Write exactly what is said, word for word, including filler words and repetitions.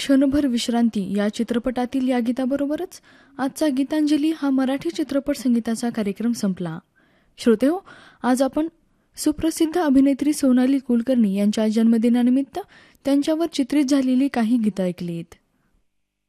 क्षणभर विश्रांती या चित्रपटातील या गीताबरोबरच आजचा गीतांजली हा मराठी चित्रपट संगीताचा कार्यक्रम संपला. श्रोतेहो, आज आपण सुप्रसिद्ध अभिनेत्री सोनाली कुलकर्णी यांच्या जन्मदिनानिमित्त त्यांच्यावर चित्रित झालेली काही गीतं ऐकलीत.